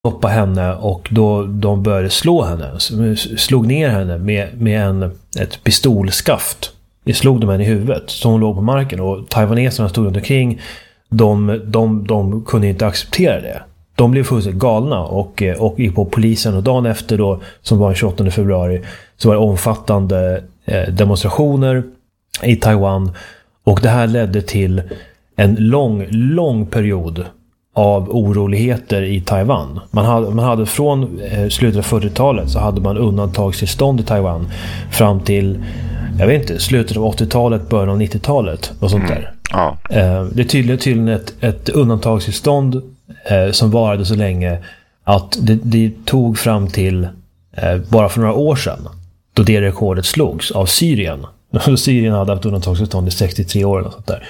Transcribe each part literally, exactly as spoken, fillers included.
stoppa henne och då de började slå henne, slog ner henne med, med en, ett pistolskaft. Det slog de henne i huvudet så hon låg på marken, och taiwaneserna stod runt omkring. De, de, de kunde inte acceptera det. De blev fullständigt galna och, och gick på polisen, och dagen efter då, som var den tjugoåttonde februari, så var det omfattande eh, demonstrationer i Taiwan, och det här ledde till en lång, lång period av oroligheter i Taiwan. Man hade, man hade från eh, slutet av fyrtiotalet så hade man undantagstillstånd i Taiwan fram till, jag vet inte, slutet av åttiotalet, början av nittiotalet och sånt där. Mm. Ja. Eh, det är tydligen, tydligen ett, ett undantagstillstånd eh, som varade så länge att det, det tog fram till eh, bara för några år sedan, då det rekordet slogs av Syrien. Syrien hade haft undantagstillstånd i sextiotre år och sånt där.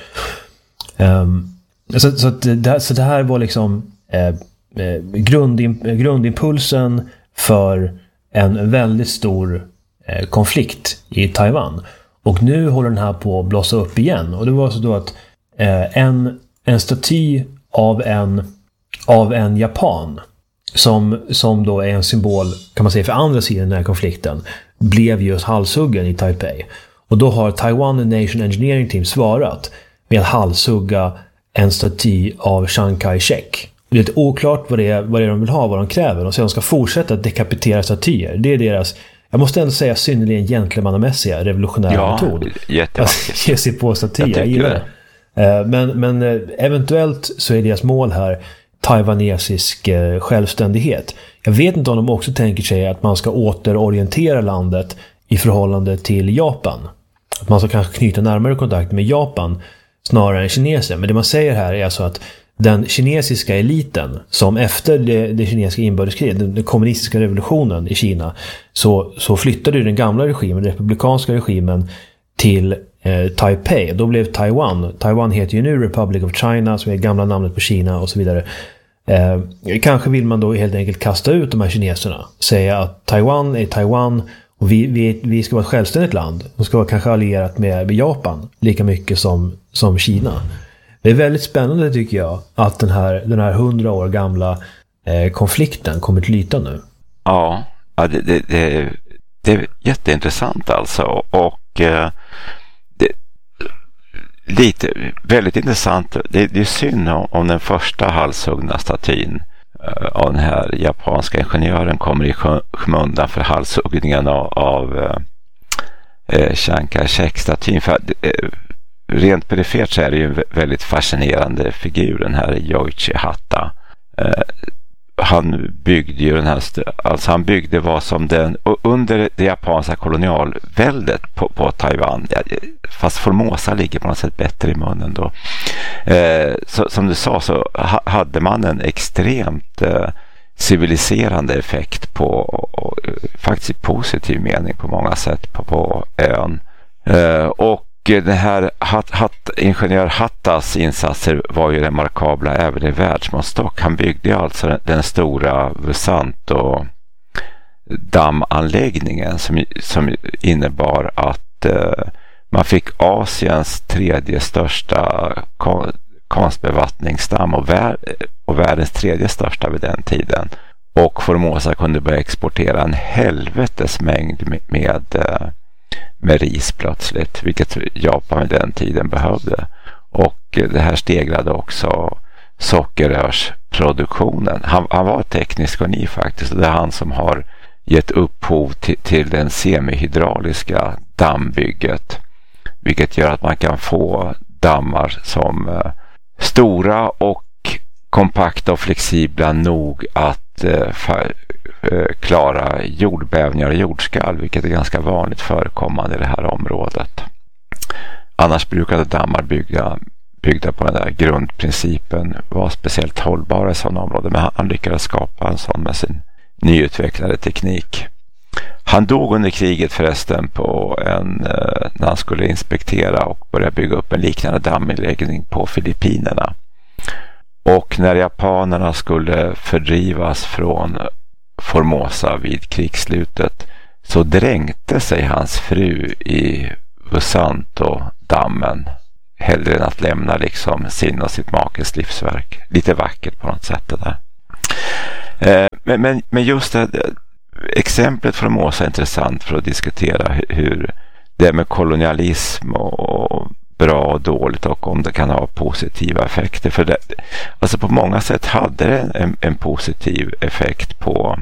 Um, så, så, att det, så det här var liksom eh, eh, grundim, grundimpulsen för en väldigt stor eh, konflikt i Taiwan. Och nu håller den här på att blossa upp igen. Och det var så då att eh, en, en staty av en, av en japan som, som då är en symbol, kan man säga, för andra sidan den här konflikten, blev just halshuggen i Taipei. Och då har Taiwan Nation Engineering Team svarat med att halshugga en staty av Chiang Kai-shek. Det är lite oklart vad det är, vad det är de vill ha, vad de kräver. De säger att de ska fortsätta att dekapitera statyer. Det är deras, jag måste ändå säga, synnerligen gentlemannamässiga revolutionära ja, metod. Jättevackert. Att ge sig på statyer. Jag tycker det. Men, men eventuellt så är deras mål här taiwanesisk självständighet. Jag vet inte om de också tänker sig att man ska återorientera landet i förhållande till Japan. Att man ska kanske knyta närmare kontakt med Japan snarare än kineser. Men det man säger här är alltså att den kinesiska eliten, som efter det, det kinesiska inbördeskriget, den, den kommunistiska revolutionen i Kina, så, så flyttade den gamla regimen, den republikanska regimen, till eh, Taipei. Då blev Taiwan, Taiwan heter ju nu Republic of China, som är gamla namnet på Kina och så vidare. Eh, kanske vill man då helt enkelt kasta ut de här kineserna. Säga att Taiwan är Taiwan och vi, vi, vi ska vara ett självständigt land. De ska vara kanske allierat med, med Japan lika mycket som, som Kina. Det är väldigt spännande, tycker jag, att den här, den här hundra år gamla eh, konflikten kommer till ytan nu. Ja, ja det, det, det, det är jätteintressant alltså. Och eh, det, lite, väldigt intressant. Det, det är synd om, om den första halshuggna statyn eh, av den här japanska ingenjören kommer i skymundan för halshuggningen av, av eh, Chiang Kai-shek-statyn. För eh, rent perifert så är det ju en väldigt fascinerande figur, den här Yoichi Hatta. Eh, han byggde ju den här, alltså han byggde vad som den, under det japanska kolonialväldet på, på Taiwan, fast Formosa ligger på något sätt bättre i munnen då. Eh, så, som du sa så ha, hade man en extremt eh, civiliserande effekt på, och, faktiskt positiv mening på många sätt på, på ön. Eh, och den här hat, hat, ingenjör Hattas insatser var ju remarkabla även i världsmåttstock. Han byggde alltså den, den stora Vusanto dammanläggningen som, som innebar att eh, man fick Asiens tredje största kon, konstbevattningsdamm och, vär, och världens tredje största vid den tiden. Och Formosa kunde börja exportera en helvetes mängd med, med eh, med ris plötsligt, vilket Japan vid den tiden behövde. Och det här stegrade också sockerrörsproduktionen. Han, han var teknisk geni faktiskt, och det är han som har gett upphov till, till den semihydrauliska dammbygget, vilket gör att man kan få dammar som eh, stora och kompakta och flexibla nog att eh, för, klara jordbävningar och jordskalv, vilket är ganska vanligt förekommande i det här området. Annars brukade dammar bygga, byggda på den där grundprincipen vara speciellt hållbara i sådana områden, men han lyckades skapa en sån med sin nyutvecklade teknik. Han dog under kriget förresten på en, när han skulle inspektera och börja bygga upp en liknande dammanläggning på Filippinerna. Och när japanerna skulle fördrivas från Formosa vid krigsslutet så dränkte sig hans fru i Vusanto-dammen hellre än att lämna liksom sin och sitt makes livsverk. Lite vackert på något sätt det där. Eh, men, men, men just det, exemplet från Formosa är intressant för att diskutera hur det med kolonialism och bra och dåligt och om det kan ha positiva effekter. För det, alltså på många sätt hade det en, en positiv effekt på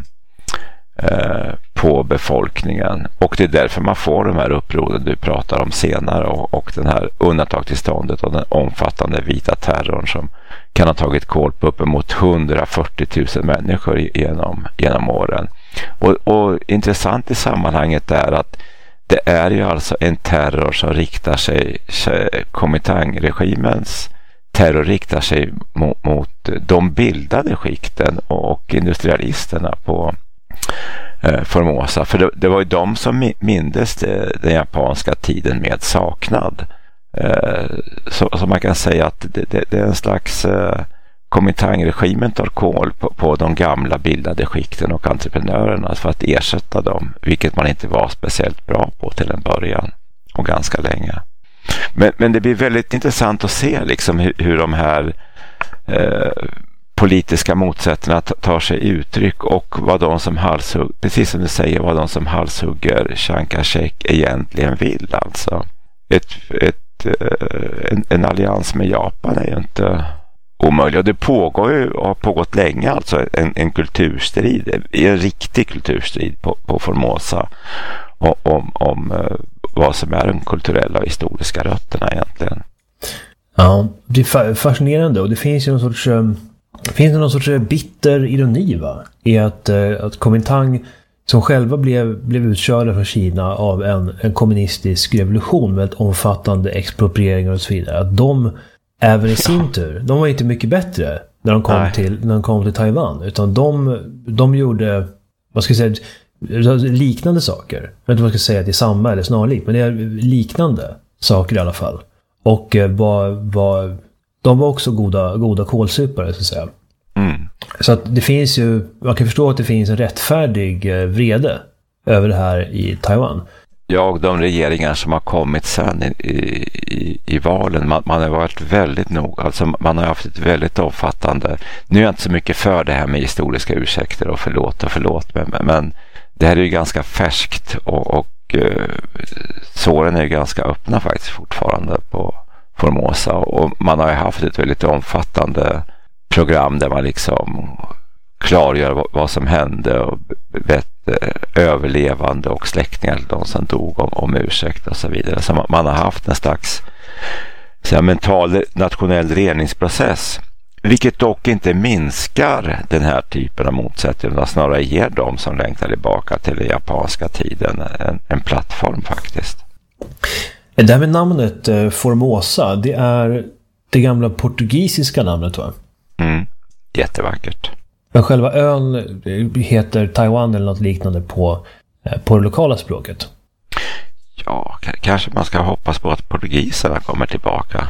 eh, på befolkningen, och det är därför man får de här upproren du pratar om senare, och, och den här undantagstillståndet och den omfattande vita terrorn som kan ha tagit kål på uppemot hundrafyrtio tusen människor genom, genom åren. Och, och intressant i sammanhanget är att det är ju alltså en terror som riktar sig, Kuomintang-regimens terror riktar sig mot, mot de bildade skikten och industrialisterna på eh, Formosa. För det, det var ju de som mindes det, den japanska tiden med saknad. Eh, så, så man kan säga att det, det, det är en slags eh, Kuomintang-regimen tar kål på, på de gamla bildade skikten och entreprenörerna för att ersätta dem, vilket man inte var speciellt bra på till en början och ganska länge. Men, men det blir väldigt intressant att se liksom hur, hur de här eh, politiska motsättningarna tar sig uttryck, och vad de som halshugger, precis som du säger, vad de som halshugger Chiang Kai-shek egentligen vill. Alltså ett, ett, eh, en, en allians med Japan är ju inte omöjlig, och det pågår ju och har pågått länge alltså en, en kulturstrid, en riktig kulturstrid på, på Formosa om, om, om vad som är de kulturella och historiska rötterna egentligen. Ja, det är fascinerande, och det finns ju någon sorts det finns någon sorts bitter ironi, va? I att, att Kuomintang som själva blev, blev utkörda från Kina av en, en kommunistisk revolution med ett omfattande exproprieringar och så vidare, att de även i sin tur, de var inte mycket bättre när de kom, till, när de kom till Taiwan, utan de, de gjorde, vad ska jag säga, liknande saker. Jag vet inte vad jag ska säga att det är samma eller snarlikt, men det är liknande saker i alla fall. Och var, var, de var också goda, goda kålsupare, så att säga. Mm. Så att det finns ju, man kan förstå att det finns en rättfärdig vrede över det här i Taiwan. Ja, och de regeringar som har kommit sen i, i, i valen, man, man har varit väldigt nog, alltså man har haft ett väldigt omfattande, nu är jag inte så mycket för det här med historiska ursäkter och förlåt och förlåt, men, men det här är ju ganska färskt, och, och uh, såren är ju ganska öppna faktiskt fortfarande på Formosa, och man har ju haft ett väldigt omfattande program där man liksom klargör vad, vad som hände och vet överlevande och släktingar, de som dog, om, om ursäkt och så vidare. Så man, man har haft en slags så här, mental nationell reningsprocess, vilket dock inte minskar den här typen av motsättningar, snarare ger de som längtar tillbaka till den japanska tiden en, en plattform faktiskt. Det här med namnet eh, Formosa, det är det gamla portugisiska namnet, va? Mm, jättevackert. Men själva ön heter Taiwan eller något liknande på, på det lokala språket. Ja, k- kanske man ska hoppas på att portugiserna kommer tillbaka.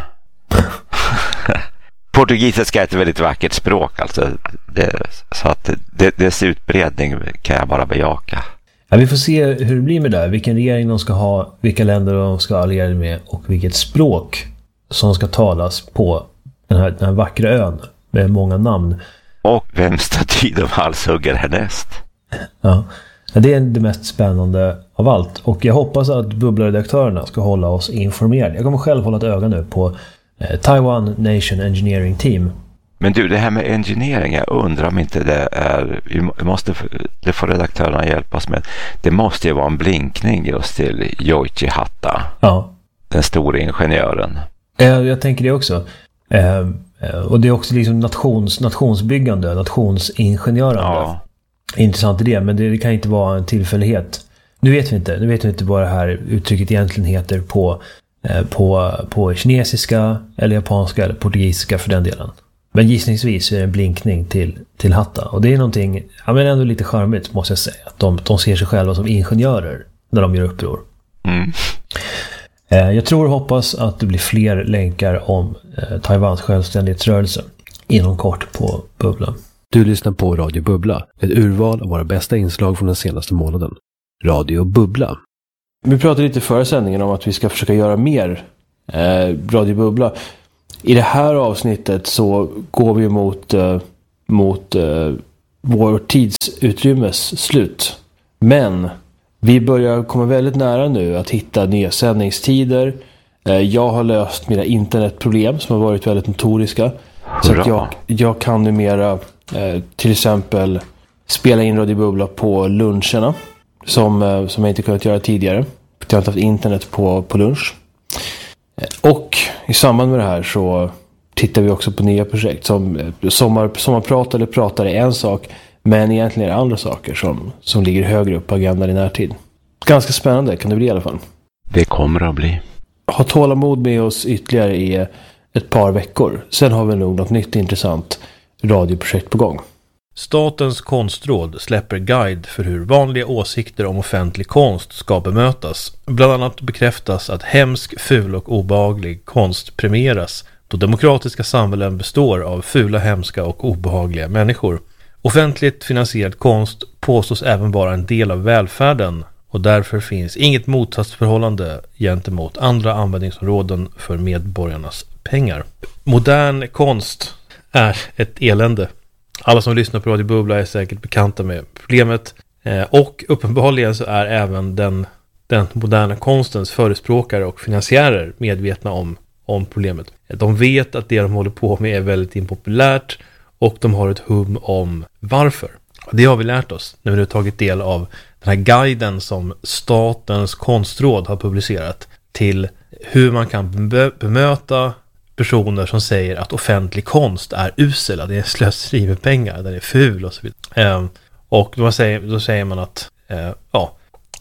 Portugisiska är ett väldigt vackert språk, alltså. Det, så att det, dess utbredning kan jag bara bejaka. Ja, vi får se hur det blir med det. Vilken regering de ska ha, vilka länder de ska alliera med och vilket språk som ska talas på den här, den här vackra ön med många namn. Och vem staty de halshugger härnäst? Ja, det är det mest spännande av allt. Och jag hoppas att bubblaredaktörerna ska hålla oss informerade. Jag kommer själv hålla ett öga nu på eh, Taiwan Nation Engineering Team. Men du, det här med engineering, jag undrar om inte det är, vi måste, det får redaktörerna hjälpa oss med. Det måste ju vara en blinkning just till Yoichi Hatta. Ja. Den stora ingenjören. Jag, jag tänker det också. Eh, och det är också liksom nations, nationsbyggande, nationsingenjörande. Ja. Intressant idé, men det, det kan inte vara en tillfällighet. Nu vet vi inte, nu vet vi inte vad det här uttrycket egentligen heter på, eh, på, på kinesiska eller japanska eller portugisiska för den delen. Men gissningsvis är det en blinkning till, till Hatta. Och det är någonting, ja, men ändå lite charmigt måste jag säga. Att de, de ser sig själva som ingenjörer när de gör uppror. Mm. Eh, jag tror och hoppas att det blir fler länkar om eh, Taiwans självständighetsrörelse inom kort på Bubbla. Du lyssnar på Radio Bubbla, ett urval av våra bästa inslag från den senaste månaden. Radio Bubbla. Vi pratade lite förra sändningen om att vi ska försöka göra mer eh, Radio Bubbla. I det här avsnittet så går vi mot, eh, mot eh, vår tidsutrymmes slut. Men vi börjar komma väldigt nära nu att hitta nya sändningstider. Jag har löst mina internetproblem som har varit väldigt notoriska. Så att jag, jag kan numera eh, till exempel spela in Radio Bubbla på luncherna. Som, eh, som jag inte kunnat göra tidigare. För jag har inte haft internet på, på lunch. Eh, och i samband med det här så tittar vi också på nya projekt. Som eh, sommar, sommarprat eller pratar är en sak. Men egentligen är det andra saker som, som ligger högre upp på agendan i närtid. Ganska spännande kan det bli i alla fall. Det kommer att bli. Ha tålamod med oss ytterligare i ett par veckor. Sen har vi nog något nytt intressant radioprojekt på gång. Statens konstråd släpper guide för hur vanliga åsikter om offentlig konst ska bemötas. Bland annat bekräftas att hemsk, ful och obehaglig konst premieras då demokratiska samhällen består av fula, hemska och obehagliga människor. Offentligt finansierad konst påstås även vara en del av välfärden och därför finns inget motsatsförhållande gentemot andra användningsområden för medborgarnas pengar. Modern konst är ett elände. Alla som lyssnar på Radio Bubbla är säkert bekanta med problemet. Eh, och uppenbarligen så är även den, den moderna konstens förespråkare och finansiärer medvetna om, om problemet. De vet att det de håller på med är väldigt impopulärt och de har ett hum om varför. Det har vi lärt oss när vi nu tagit del av den här guiden som Statens konstråd har publicerat till hur man kan bemöta personer som säger att offentlig konst är usel, att det är slöseri med pengar, den är ful och så vidare. Eh, och då säger, då säger man att eh, ja,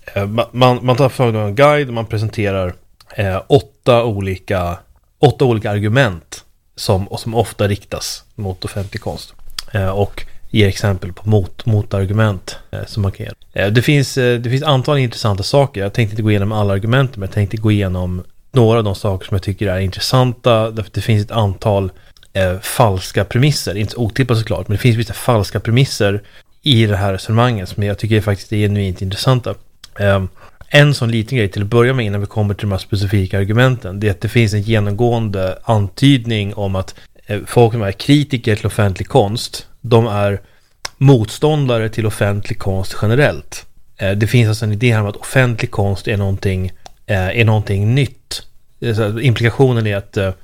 man, man tar fram en guide och man presenterar eh, åtta, olika, åtta olika argument som, och som ofta riktas mot offentlig konst. Eh, och ger exempel på mot, motargument eh, som man kan ge. Eh, det, finns, eh, det finns antal intressanta saker. Jag tänkte inte gå igenom alla argument, men jag tänkte gå igenom några av de saker som jag tycker är intressanta. Därför det finns ett antal eh, falska premisser. Inte så otippat såklart, men det finns vissa falska premisser i det här resonemanget som jag tycker faktiskt är genuint intressanta. Eh, en sån liten grej till att börja med innan vi kommer till de här specifika argumenten, det är att det finns en genomgående antydning om att eh, folk som är kritiker till offentlig konst, de är motståndare till offentlig konst generellt. Eh, det finns alltså en idé här om att offentlig konst är någonting är någonting nytt. Implikationen är att, äh,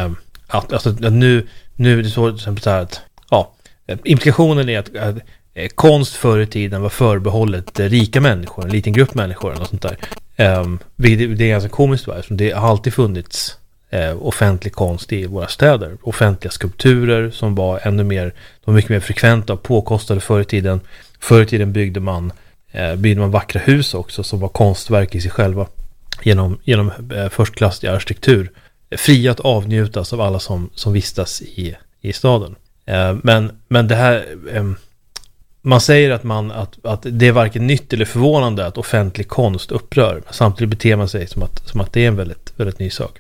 att, alltså, att nu, nu är det så, till exempel så här att ja, implikationen är att, att äh, konst förr i tiden var förbehållet äh, rika människor, en liten grupp människor eller sånt där. Ähm, det, det är ganska komiskt, va? Det har alltid funnits äh, offentlig konst i våra städer. Offentliga skulpturer som var ännu mer, de var mycket mer frekventa och påkostade förr i tiden. Förr i tiden byggde man, äh, byggde man vackra hus också som var konstverk i sig själva. Genom, genom eh, förstklassig arkitektur. Fri att avnjutas av alla som, som vistas i, i staden. Eh, men, men det här... Eh, man säger att, man, att, att det är varken nytt eller förvånande att offentlig konst upprör. Men samtidigt beter man sig som att, som att det är en väldigt, väldigt ny sak.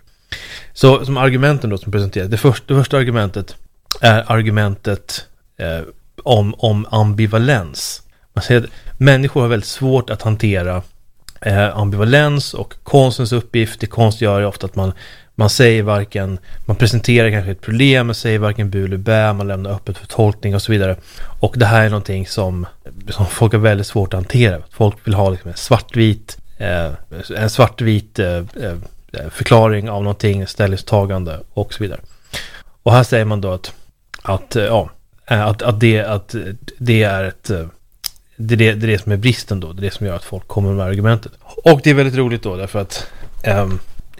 Så som argumenten då som presenteras. Det första, det första argumentet är argumentet eh, om, om ambivalens. Man säger att människor har väldigt svårt att hantera Eh, ambivalens och konstens uppgift. Det konst gör ofta att man, man säger varken, man presenterar kanske ett problem, man säger varken bu eller bä, man lämnar öppet för tolkning och så vidare. Och det här är någonting som, som folk har väldigt svårt att hantera. Folk vill ha liksom en svartvit eh, en svartvit eh, eh, förklaring av någonting, ställningstagande och så vidare. Och här säger man då att att, eh, ja, att, att, det, att det är ett Det är det, det är det som är bristen då. Det är det som gör att folk kommer med argumentet. Och det är väldigt roligt då därför att um,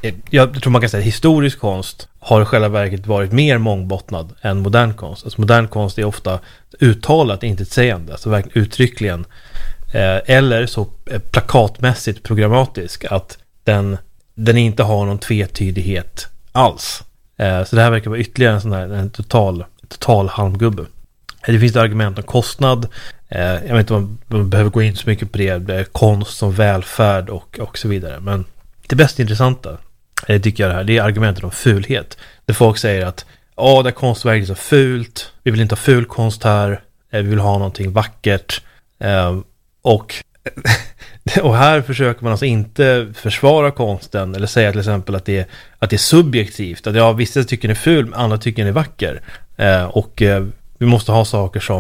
jag tror man kan säga att historisk konst har i själva verket varit mer mångbottnad än modern konst. Alltså modern konst är ofta uttalat intetsägande, alltså verkligen uttryckligen eh, eller så plakatmässigt programmatisk att den, den inte har någon tvetydighet alls. Eh, så det här verkar vara ytterligare en sån här en total, total halmgubbe. Det finns ett argument om kostnad. Jag vet inte om man behöver gå in så mycket på det. Det är konst som välfärd och, och så vidare. Men det bäst intressanta det tycker jag det här, det är argumentet om fulhet. Där folk säger att ja, det här konstverket är så fult. Vi vill inte ha ful konst här. Vi vill ha någonting vackert. Och, och här försöker man alltså inte försvara konsten eller säga till exempel att det är, att det är subjektivt. Att ja, vissa tycker den är ful men andra tycker den är vacker. Och vi måste ha saker som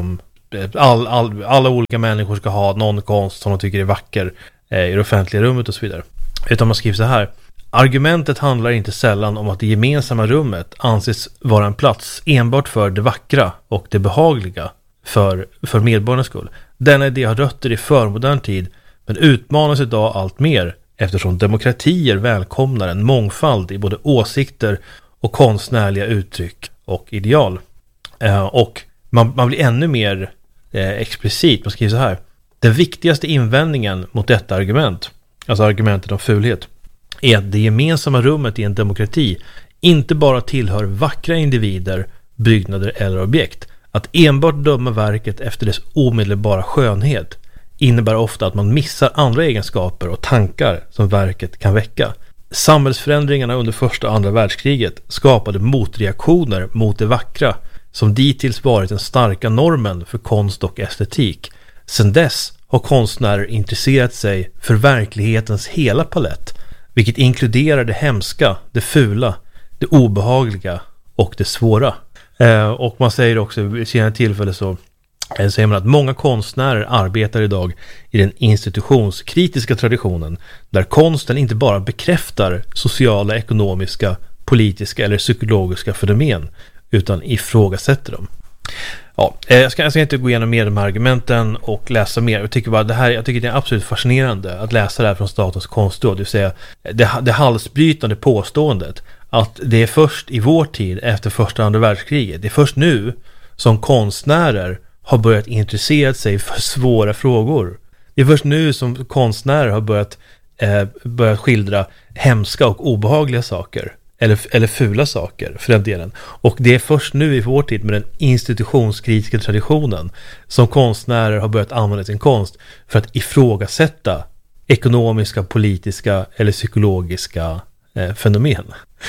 all, all, alla olika människor ska ha någon konst som de tycker är vacker eh, i det offentliga rummet och så vidare. Utan man skriver så här: argumentet handlar inte sällan om att det gemensamma rummet anses vara en plats enbart för det vackra och det behagliga för, för medborgarnas skull. Denna idé har rötter i förmodern tid men utmanas idag allt mer eftersom demokratier välkomnar en mångfald i både åsikter och konstnärliga uttryck och ideal. Eh, och man, man blir ännu mer eh, explicit. Man skriver så här: den viktigaste invändningen mot detta argument, alltså argumentet om fulhet, är att det gemensamma rummet i en demokrati inte bara tillhör vackra individer, byggnader eller objekt. Att enbart döma verket efter dess omedelbara skönhet innebär ofta att man missar andra egenskaper och tankar som verket kan väcka. Samhällsförändringarna under första och andra världskriget skapade motreaktioner mot det vackra som dittills varit den starka normen för konst och estetik. Sedan dess har konstnärer intresserat sig för verklighetens hela palett, vilket inkluderar det hemska, det fula, det obehagliga och det svåra. Eh, och man säger också, vid senare tillfälle så eh, säger man att många konstnärer arbetar idag i den institutionskritiska traditionen, där konsten inte bara bekräftar sociala, ekonomiska, politiska eller psykologiska fenomen, utan ifrågasätter dem. Ja, jag ska, jag ska inte gå igenom mer de här argumenten och läsa mer. Jag tycker bara det här, jag tycker det är absolut fascinerande att läsa det här från Statens konstråd, det vill säga det, det halsbrytande påståendet att det är först i vår tid efter första och andra världskriget, det är först nu som konstnärer har börjat intressera sig för svåra frågor. Det är först nu som konstnärer har börjat, eh, börjat skildra hemska och obehagliga saker. Eller, eller fula saker för den delen. Och det är först nu i vår tid med den institutionskritiska traditionen som konstnärer har börjat använda sin konst för att ifrågasätta ekonomiska, politiska eller psykologiska eh, fenomen.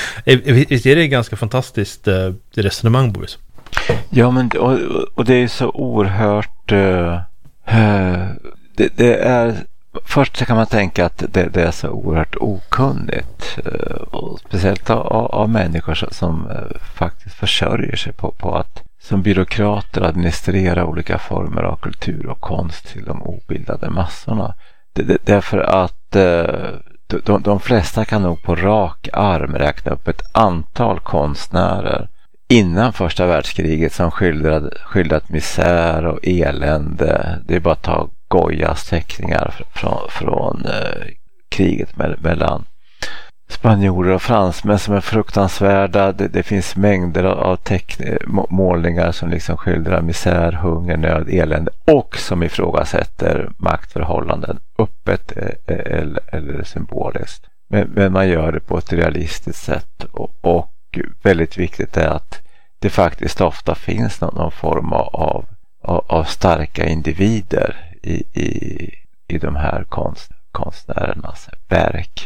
Visst är det ganska fantastiskt eh, resonemang, Boris? Ja, men och, och det är så oerhört uh, uh, det, det är först så kan man tänka att det, det är så oerhört okunnigt uh, och speciellt av, av människor som, som uh, faktiskt försörjer sig på, på att som byråkrater administrera olika former av kultur och konst till de obildade massorna. Det, det, därför att uh, de, de flesta kan nog på rak arm räkna upp ett antal konstnärer innan första världskriget som skildrad, skildrat misär och elände. Det är bara att ta Goyas teckningar från, från eh, kriget me- mellan spanjorer och fransmän som är fruktansvärda. Det, det finns mängder av teckn- målningar som liksom skildrar misär, hunger, nöd, elände och som ifrågasätter maktförhållanden öppet eh, eller, eller symboliskt. Men, men man gör det på ett realistiskt sätt och, och väldigt viktigt är att det faktiskt ofta finns någon, någon form av, av, av starka individer i, i, i de här konst, konstnärernas verk.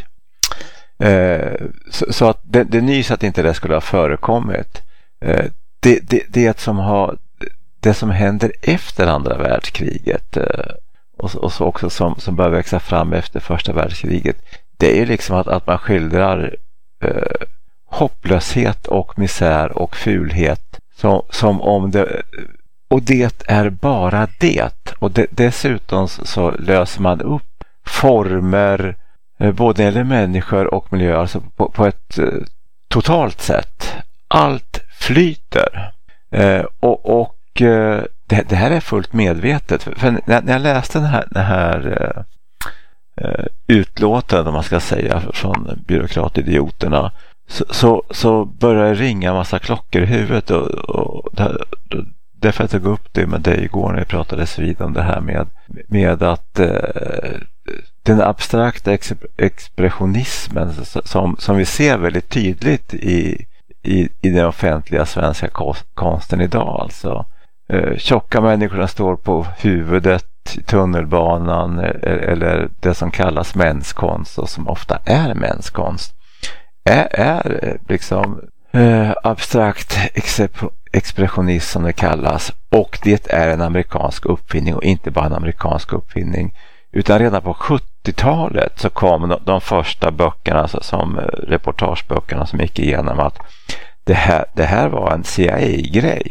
Eh, så, så att det, det nys att inte det skulle ha förekommit. Eh, det, det, det, som har, det som händer efter andra världskriget eh, och, och så också som, som börjar växa fram efter första världskriget, det är liksom att, att man skildrar eh, hopplöshet och misär och fulhet som, som om det, och det är bara det och de, dessutom så löser man upp former eh, både eller människor och miljöer alltså på, på ett eh, totalt sätt. Allt flyter eh, och, och eh, det, det här är fullt medvetet för, för när, när jag läste den här, den här eh, utlåtandet om man ska säga från byråkratidioterna Så, så, så börjar det ringa en massa klockor i huvudet och, och där, därför att jag tog upp det med dig igår när vi pratade vid om det här med, med att eh, den abstrakta ex, expressionismen som, som vi ser väldigt tydligt i, i, i den offentliga svenska konsten idag alltså eh, tjocka människor står på huvudet i tunnelbanan eller det som kallas mänskonst och som ofta är mänskonst är, är liksom eh, abstrakt ex- expressionism som det kallas och det är en amerikansk uppfinning och inte bara en amerikansk uppfinning utan redan på sjuttiotalet så kom de, de första böckerna alltså, som reportageböckerna som gick igenom att det här, det här var en C I A-grej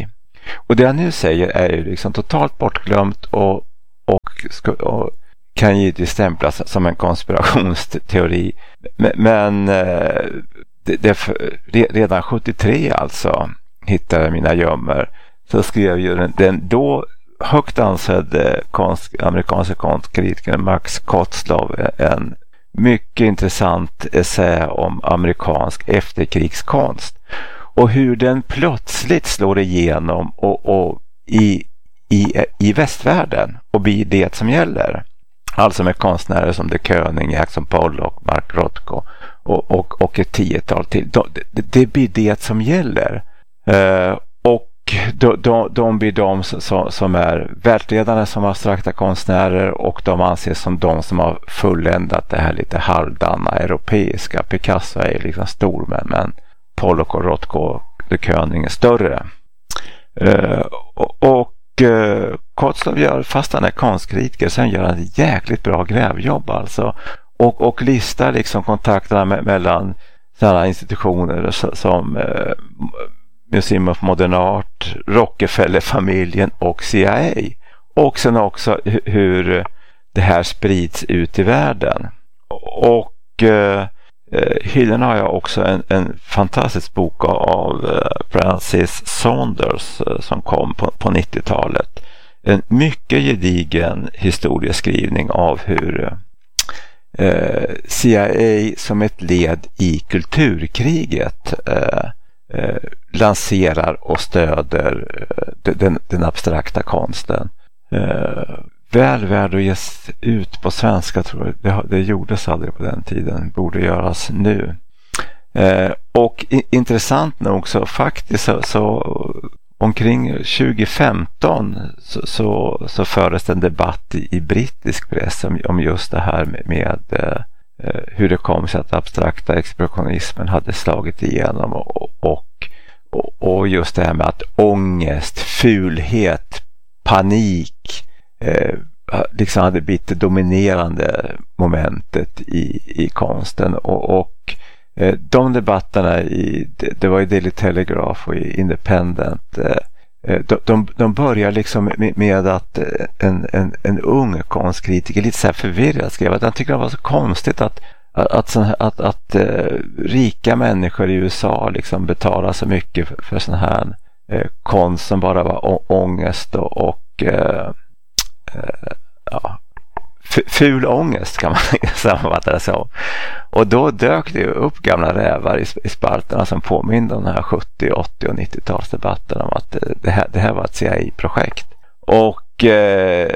Och det jag nu säger är ju liksom totalt bortglömt och, och, ska, och kan givetvis stämplas som en konspirationsteori. Men, men det, det, redan sjuttiotre alltså hittade jag mina gömmor. Så skrev ju den, den då högt ansedde konst, amerikanska konstkritikern Max Kotzlaw en mycket intressant essä om amerikansk efterkrigskonst och hur den plötsligt slår igenom och, och i, i, i västvärlden och blir det som gäller. Alltså med konstnärer som De Kooning, Jackson Pollock, Mark Rothko och, och, och ett tiotal till. De, det, det blir det som gäller. Uh, och de, de, de blir de som, som är världsledande som abstrakta konstnärer och de anses som de som har fulländat det här lite halvdana europeiska. Picasso är liksom stor, men, men Pollock och Rothko och De Kooning är större. Uh, och, och uh, Kotzlaw gör, fast han är konstkritiker, sen gör han ett jäkligt bra grävjobb alltså. Och, och listar liksom kontakterna me- mellan sådana institutioner som, som uh, Museum of Modern Art, Rockefeller-familjen och C I A. Och sen också hur det här sprids ut i världen. Och eh, hyllan har jag också en, en fantastisk bok av eh, Francis Saunders eh, som kom på, på nittiotalet. En mycket gedigen historieskrivning av hur eh, C I A som ett led i kulturkriget eh, Eh, lanserar och stöder eh, den, den abstrakta konsten. Eh, väl värd att ges ut på svenska, tror jag. Det, det gjordes aldrig på den tiden. Borde göras nu. Eh, och i, intressant nog så faktiskt så, så omkring tjugo femton så, så, så fördes en debatt i, i brittisk press om, om just det här med, med eh, hur det kom sig att abstrakta expressionismen hade slagit igenom och, och, och just det här med att ångest, fulhet, panik eh, liksom hade blivit det dominerande momentet i, i konsten och, och eh, de debatterna i, det, det var i Daily Telegraph och i Independent eh, De, de, de börjar liksom med, med att en, en, en ung konstkritiker lite så här förvirrad skrev att han tycker det var så konstigt att, att, att, att, att, att uh, rika människor i U S A liksom betalar så mycket för, för sån här uh, konst som bara var å, ångest och, och uh, uh, ja, f- ful ångest kan man sammanfatta det så. Och då dök det upp gamla rävar i, i spalterna som påminner om de här sjuttio-, åttio- och nittiotalsdebatterna om att det här, det här var ett C I A-projekt. Och eh,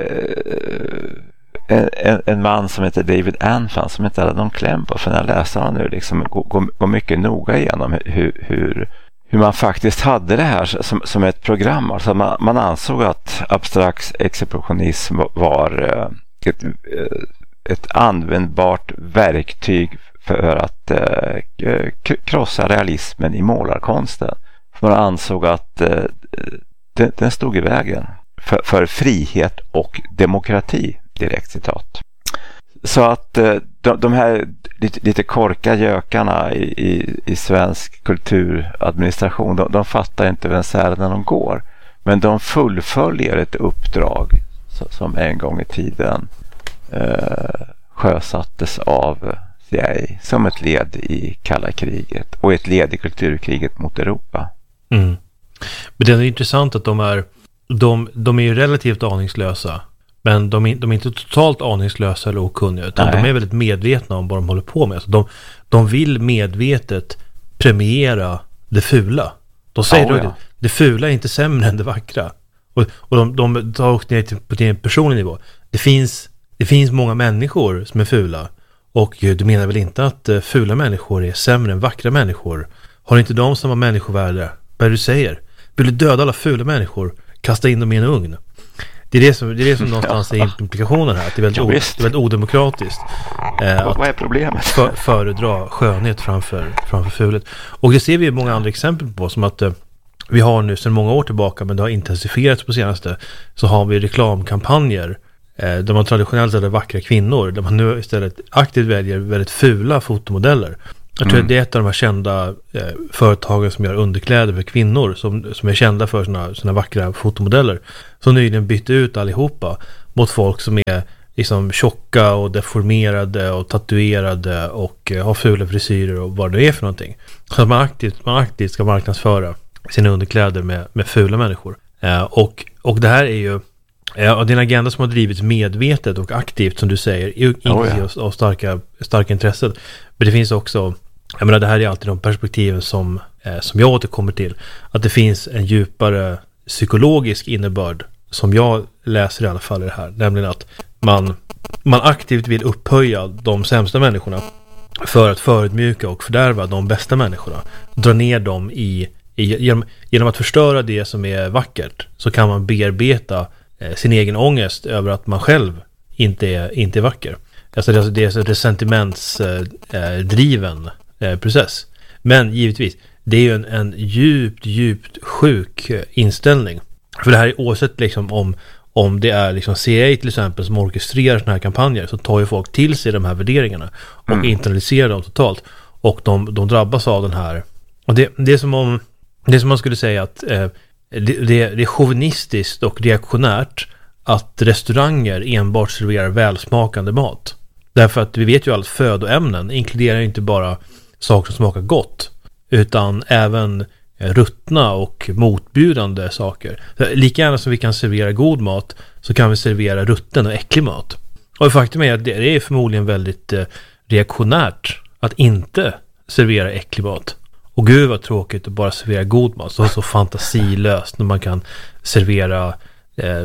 en, en man som heter David Anfan som inte hade någon kläm på, för när jag läser han nu liksom går, går mycket noga igenom hur, hur, hur man faktiskt hade det här som, som ett program. Alltså man, man ansåg att abstrakt expressionism var eh, ett, ett användbart verktyg för att eh, krossa realismen i målarkonsten. Man ansåg att eh, den, den stod i vägen för, för frihet och demokrati, direkt citat. Så att eh, de, de här lite, lite korka gökarna i, i, i svensk kulturadministration, de, de fattar inte vems ärenden de går. Men de fullföljer ett uppdrag så, som en gång i tiden eh, sjösattes av C I A som ett led i kalla kriget och ett led i kulturkriget mot Europa. Mm. Men det är intressant att de är de, de är ju relativt aningslösa, men de är, de är inte totalt aningslösa eller okunniga, utan Nej. de är väldigt medvetna om vad de håller på med. Alltså de, de vill medvetet premiera det fula. De säger oh, då, ja. det, det fula är inte sämre än det vackra. Och, och de, de tar också ner till, till en personlig nivå. Det finns, det finns många människor som är fula. Och du menar väl inte att uh, fula människor är sämre än vackra människor? Har inte de som har människovärde? Vad du säger? Vill du döda alla fula människor? Kasta in dem i en ugn? Det är det som, det är det som någonstans är implikationen här. Att det är väldigt, ja, o, det är väldigt odemokratiskt. Eh, vad, vad är problemet? För, föredra skönhet framför, framför fulet. Och det ser vi många andra exempel på. Som att eh, vi har nu sedan många år tillbaka, men det har intensifierats på senaste, så har vi reklamkampanjer där man traditionellt hade vackra kvinnor, där man nu istället aktivt väljer väldigt fula fotomodeller. Jag tror Mm. att det är ett av de här kända eh, företagen som gör underkläder för kvinnor som, som är kända för sina, sina vackra fotomodeller. Som nyligen bytte ut allihopa mot folk som är liksom tjocka och deformerade och tatuerade och eh, har fula frisyrer och vad det är för någonting. Så att man aktivt, man aktivt ska marknadsföra sina underkläder med, med fula människor. Eh, och, och det här är ju eh, det är en agenda som har drivits medvetet och aktivt, som du säger, inte Oh, ja. av, av starka, starka intresset. Men det finns också, jag menar, det här är alltid de perspektiven som, eh, som jag återkommer till. Att det finns en djupare psykologisk innebörd som jag läser i alla fall i det här. Nämligen att man, man aktivt vill upphöja de sämsta människorna för att förödmjuka och fördärva de bästa människorna. Dra ner dem i, i genom, genom att förstöra det som är vackert, så kan man bearbeta eh, sin egen ångest över att man själv inte är, inte är vacker. Alltså det, det är en resentimentsdriven eh, eh, process. Men givetvis, det är ju en, en djupt, djupt sjuk eh, inställning. För det här är oavsett liksom om, om det är liksom C I A till exempel som orkestrerar såna här kampanjer, så tar ju folk till sig de här värderingarna och mm. internaliserar dem totalt. Och de, de drabbas av den här. Och det, det är som om det är som man skulle säga att eh, det, det, det är chauvinistiskt och reaktionärt att restauranger enbart serverar välsmakande mat. Därför att vi vet ju att födoämnen inkluderar inte bara saker som smakar gott, utan även ruttna och motbjudande saker. Lika gärna som vi kan servera god mat, så kan vi servera rutten och äcklig mat. Och faktum är att det är förmodligen väldigt eh, reaktionärt att inte servera äcklig mat. Och gud vad tråkigt att bara servera god mat. Så, så fantasilöst när man kan servera eh,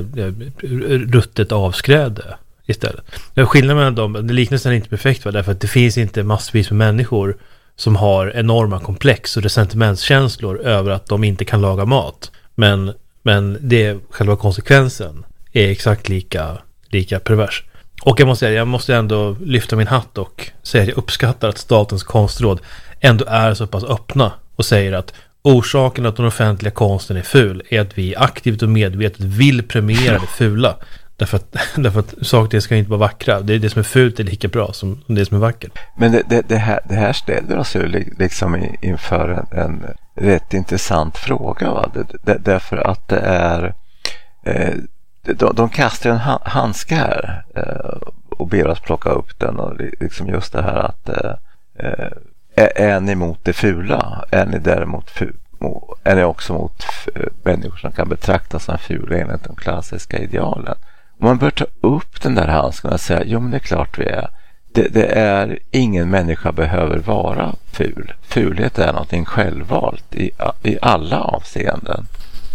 ruttet avskräde istället. Skillnaden mellan dem, det liknelsen är inte perfekt, va? Därför att det finns inte massvis med människor som har enorma komplex och resentimentskänslor över att de inte kan laga mat. Men, men det, själva konsekvensen är exakt lika, lika pervers. Och jag måste säga, jag måste ändå lyfta min hatt och säga att jag uppskattar att Statens konstråd ändå är så pass öppna och säger att orsaken att den offentliga konsten är ful är att vi aktivt och medvetet vill premiera det fula. Därför att, därför att saker ska inte vara vackra. Det är det som är fult är lika bra som det som är vackert. Men det, det, det, här, det här ställer oss ju liksom inför en, en rätt intressant fråga. Va? Det, det, därför att det är eh, de, de kastar en handske här eh, och ber oss plocka upp den, och liksom just det här att eh, är ni emot det fula? Är ni däremot ful? Är ni också mot människor som kan betraktas som fula enligt de klassiska idealen? Om man bör ta upp den där handsken och säga, jo men det är klart vi är. Det, det är, ingen människa behöver vara ful. Fulhet är någonting självvalt i, i alla avseenden.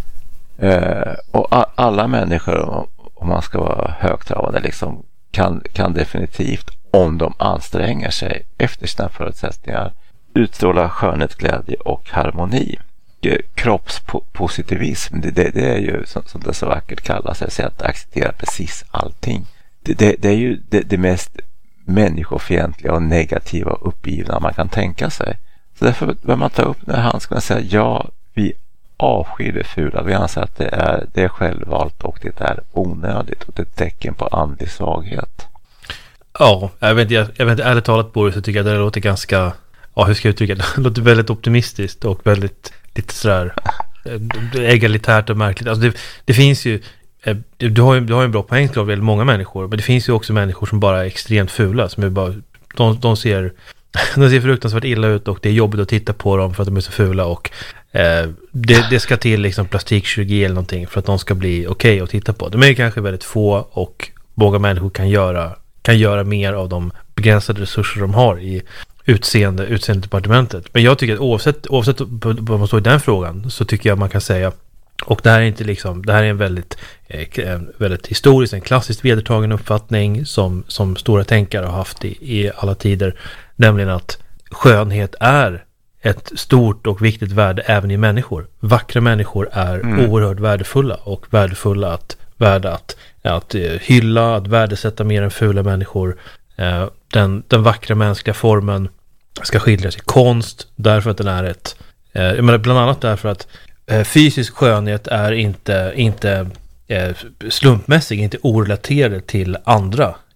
Eh, och a, alla människor, om man ska vara högtravande, liksom, kan, kan definitivt, om de anstränger sig efter sina förutsättningar, utstråla skönhet, glädje och harmoni. Kroppspositivism, det, det, det är ju som, som det så vackert kallas, alltså att acceptera precis allting. Det, det, det är ju det, det mest människofientliga och negativa uppgivna man kan tänka sig. Så därför bör man ta upp den här handsken och säga, ja, vi avskyr det fula. Vi anser att det är, det är självvalt och det är onödigt och det är ett tecken på andlig svaghet. Ja, jag vet, jag, jag vet inte, ärligt talat, Boris, så tycker jag att det låter ganska, ja, hur ska jag uttrycka det? Det låter väldigt optimistiskt och väldigt lite sådär egalitärt och märkligt. Alltså det, det finns ju, du har ju, du har ju en bra poäng av väldigt många människor, men det finns ju också människor som bara är extremt fula, som är bara, de, de ser de ser fruktansvärt illa ut och det är jobbigt att titta på dem för att de är så fula, och eh, det, det ska till liksom plastikkirurgi eller någonting för att de ska bli okej okay att titta på. De är ju kanske väldigt få, och många människor kan göra kan göra mer av de begränsade resurser de har i utseende, utseendedepartementet. Men jag tycker att oavsett, oavsett vad man står i den frågan, så tycker jag man kan säga, och det här är inte liksom, det här är en väldigt, eh, väldigt historisk, en klassiskt vedertagen uppfattning som, som stora tänkare har haft i, i alla tider, nämligen att skönhet är ett stort och viktigt värde även i människor. Vackra människor är mm. oerhört värdefulla, och värdefulla att värda att, att hylla, att värdesätta mer än fula människor. Den, den vackra mänskliga formen ska skildras i konst, därför att den är ett, jag menar, bland annat därför att fysisk skönhet är inte, inte slumpmässig, inte orelaterad till andra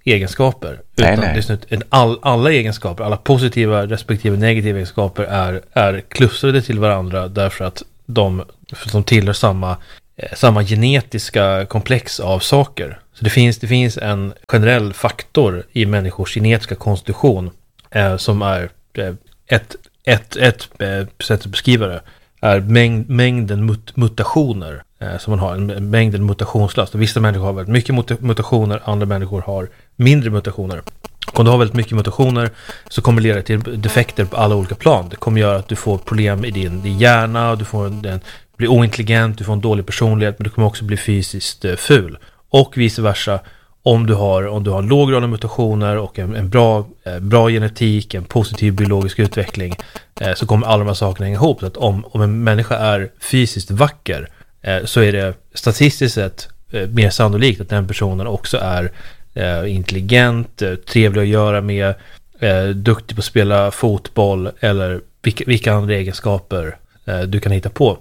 egenskaper. Nej, utan nej. det är snudd, en all, alla egenskaper, alla positiva respektive negativa egenskaper är, är klustrade till varandra därför att de, för de tillhör samma, eh, samma genetiska komplex av saker. Så det finns, det finns en generell faktor i människors genetiska konstitution eh, som är eh, ett, ett, ett eh, sätt att beskriva det är mängd, mängden mut, mutationer eh, som man har, en mängden mutationslast. Och vissa människor har väldigt mycket mut, mutationer, andra människor har mindre mutationer. Och om du har väldigt mycket mutationer så kommer det leda till defekter på alla olika plan. Det kommer göra att du får problem i din, din hjärna, du får en, en, blir ointelligent, du får en dålig personlighet, men du kommer också bli fysiskt eh, ful. Och vice versa, om du har, om du har en låg grad av mutationer och en, en bra, eh, bra genetik, en positiv biologisk utveckling, eh, så kommer alla de här sakerna hänga ihop. Så att om, om en människa är fysiskt vacker eh, så är det statistiskt sett eh, mer sannolikt att den personen också är eh, intelligent, eh, trevlig att göra med, eh, duktig på att spela fotboll eller vilka, vilka andra egenskaper eh, du kan hitta på.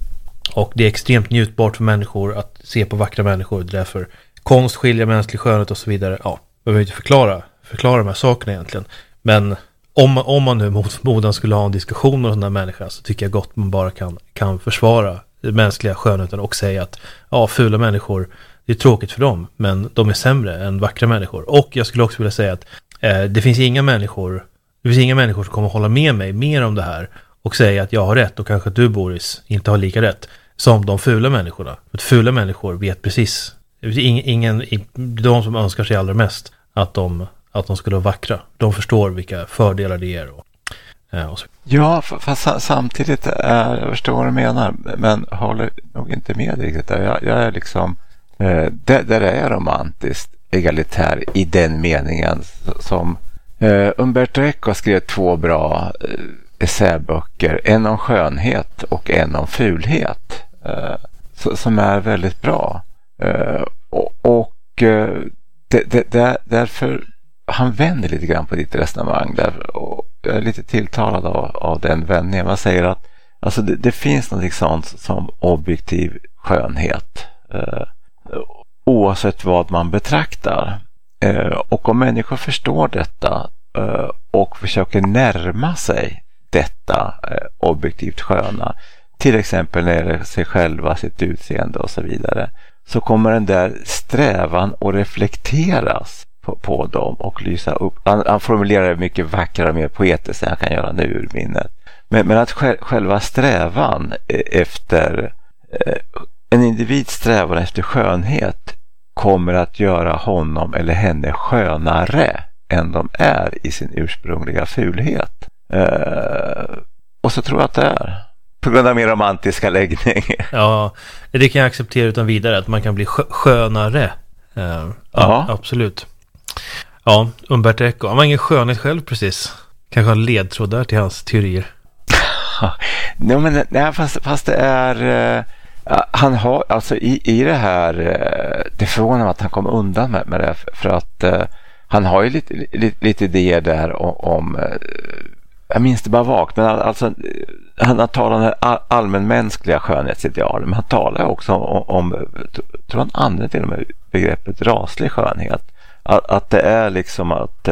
Och det är extremt njutbart för människor att se på vackra människor. Därför konst, skilja mänsklig skönhet och så vidare. Ja, jag behöver inte förklara, förklara de här sakerna egentligen. Men om, om man nu mot förmodan skulle ha en diskussion med en sån här människa så tycker jag gott man bara kan, kan försvara den mänskliga skönheten och säga att ja, fula människor, det är tråkigt för dem, men de är sämre än vackra människor. Och jag skulle också vilja säga att eh, det finns inga människor, det finns inga människor som kommer hålla med mig mer om det här och säga att jag har rätt och kanske att du, Boris, inte har lika rätt som de fula människorna. För att fula människor vet precis, ingen, ingen, de som önskar sig allra mest att de, att de skulle vara vackra. De förstår vilka fördelar det ger. Och, och så. Ja, fast samtidigt är, jag förstår vad du menar, men håller nog inte med riktigt där. Jag, jag är liksom, eh, där, där är jag romantiskt egalitär i den meningen som eh, Umberto Eco skrev två bra eh, essäböcker, en om skönhet och en om fulhet, eh, så, som är väldigt bra. Eh, och och eh, det, det, där, därför han vänder lite grann på ditt resonemang där, och jag är lite tilltalad av, av den vändningen. Man säger att alltså det, det finns något sånt som objektiv skönhet eh, oavsett vad man betraktar. Eh, och om människor förstår detta eh, och försöker närma sig detta eh, objektivt sköna, till exempel när det gäller sig själva, sitt utseende och så vidare, så kommer den där strävan att reflekteras på, på dem och lysa upp. Han, han formulerar det mycket vackrare och mer poetiskt än jag kan göra nu ur minnet. Men, men att själv, själva strävan efter eh, en individs strävan efter skönhet kommer att göra honom eller henne skönare än de är i sin ursprungliga fulhet. Eh, och så tror jag att det är på grund av min romantiska läggning. Ja, det kan jag acceptera utan vidare, att man kan bli skö- skönare. Uh, ja, absolut. Ja, Umberto Eco, han var ingen skönhet själv precis. Kanske har ledtråd där till hans teorier. nej, men, nej, fast, fast det är... Uh, han har, alltså i, i det här... Uh, det förvånar mig att han kom undan med, med det. För att uh, han har ju lite, lite, lite idéer där om... om uh, jag minns det bara vagt, men alltså... Han har talat om allmänmänskliga skönhetsideal, men han talar också om, om tror han använder till och med begreppet raslig skönhet. Att, att det är liksom att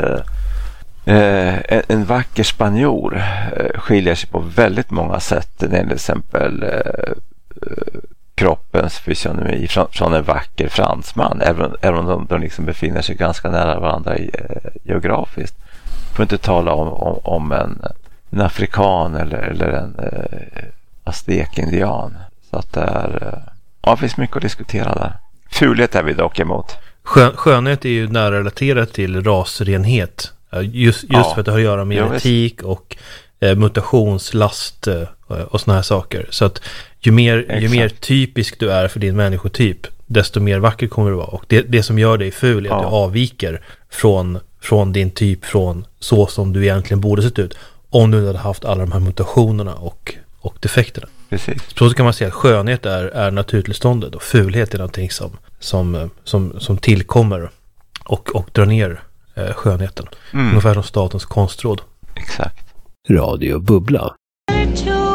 eh, en, en vacker spanjor eh, skiljer sig på väldigt många sätt när det till exempel eh, kroppens fysionomi från, från en vacker fransman, även, även om de, de liksom befinner sig ganska nära varandra i, eh, geografiskt. Får inte tala om, om, om en en afrikan eller, eller en eh, aztek-indian. Så att det är... Eh, ja, det finns mycket att diskutera där. Fulhet är vi dock emot. Skön, skönhet är ju nära relaterat till rasrenhet. Just, just ja. För att det har att göra med ja, genetik och eh, mutationslast eh, och såna här saker. Så att ju mer, ju mer typisk du är för din människotyp, desto mer vacker kommer du vara. Och det, det som gör dig ful är ja. Att du avviker från, från din typ, från så som du egentligen borde sett ut. Om du hade haft alla de här mutationerna och, och defekterna. Precis. Så kan man säga att skönhet är, är naturtillståndet och fulhet är någonting som, som, som, som tillkommer och, och drar ner eh, skönheten. Mm. Ungefär som statens konstråd. Exakt. Radio Bubbla.